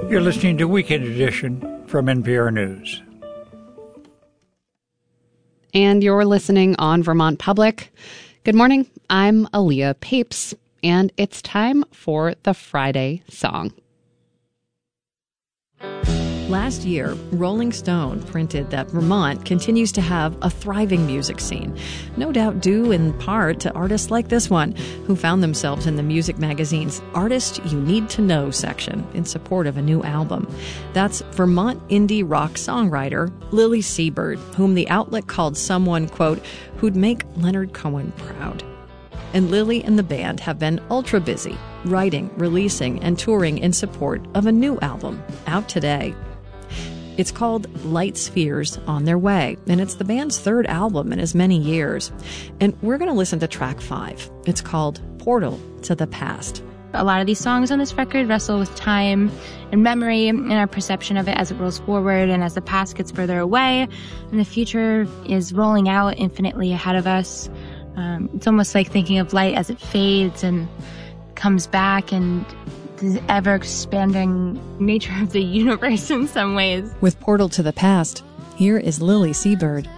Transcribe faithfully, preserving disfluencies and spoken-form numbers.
You're listening to Weekend Edition from N P R News. And you're listening on Vermont Public. Good morning. I'm Aaliyah Papes, and it's time for the Friday Song. Last year, Rolling Stone printed that Vermont continues to have a thriving music scene, no doubt due in part to artists like this one, who found themselves in the music magazine's Artist You Need to Know section in support of a new album. That's Vermont indie rock songwriter Lily Seabird, whom the outlet called someone, quote, who'd make Leonard Cohen proud. And Lily and the band have been ultra busy, writing, releasing, and touring in support of a new album, out today. It's called Light Spheres on Their Way, and it's the band's third album in as many years. And we're going to listen to track five. It's called Portal to the Past. A lot of these songs on this record wrestle with time and memory and our perception of it as it rolls forward and as the past gets further away and the future is rolling out infinitely ahead of us. Um, it's almost like thinking of light as it fades and comes back, and the ever-expanding nature of the universe in some ways. With Portal to the Past, here is Lily Seabird.